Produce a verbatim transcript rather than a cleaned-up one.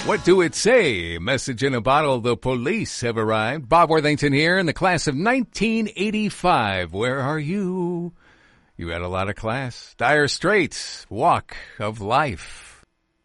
What do it say? Message in a bottle. The police have arrived. Bob Worthington here in the class of nineteen eighty-five. Where are you? You had a lot of class. Dire Straits, Walk of Life.